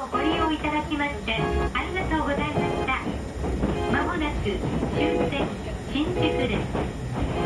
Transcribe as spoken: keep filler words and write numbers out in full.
をご利用いただきましてありがとうございました。まもなく終点新宿です。